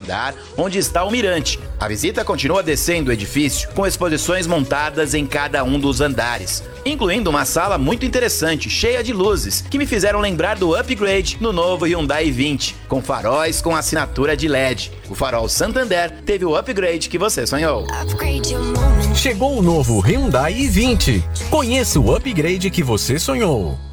andar, onde está o mirante. A visita continua descendo o edifício, com exposições montadas em cada um dos andares, incluindo uma sala muito interessante, cheia de luzes, que me fizeram lembrar do upgrade no novo Hyundai i20, com faróis com assinatura de LED. O farol Santander teve o upgrade que você sonhou. Chegou o novo Hyundai i20. Conheça o upgrade que você sonhou.